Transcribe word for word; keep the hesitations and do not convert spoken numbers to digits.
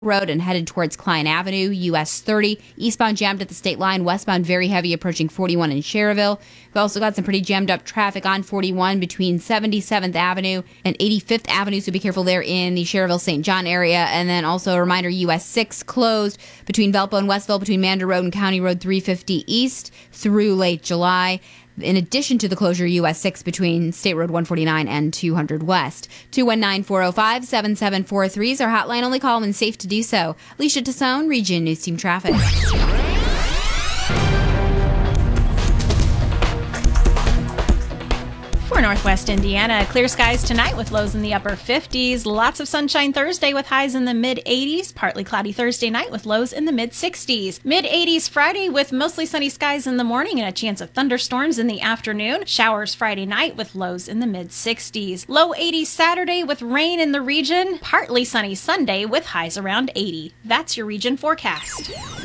Road and headed towards Klein Avenue. U S thirty eastbound jammed at the state line, westbound very heavy approaching forty-one in Cherville. We've also got some pretty jammed up traffic on forty-one between seventy-seventh Avenue and eighty-fifth Avenue, so be careful there in the Cherville Saint John area. And then also a reminder, U S six closed between Valpo and Westville, between Mander Road and County Road three fifty East through late July. In addition to the closure, U S six between State Road one forty-nine and two hundred West. two one nine, four oh five, seven seven four three is our hotline. Only call when safe to do so. Alicia Tassone, Region News Team Traffic. For Northwest Indiana, clear skies tonight with lows in the upper fifties. Lots of sunshine Thursday with highs in the mid-eighties. Partly cloudy Thursday night with lows in the mid-sixties. Mid-eighties Friday with mostly sunny skies in the morning and a chance of thunderstorms in the afternoon. Showers Friday night with lows in the mid-sixties. Low eighties Saturday with rain in the region. Partly sunny Sunday with highs around eighty. That's your region forecast.